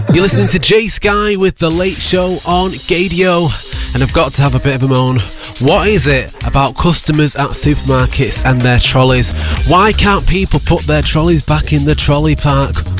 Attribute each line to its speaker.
Speaker 1: You're listening to Jay Sky with The Late Show on Gadio, and I've got to have a bit of a moan. What is it about customers at supermarkets and their trolleys? Why can't people put their trolleys back in the trolley park?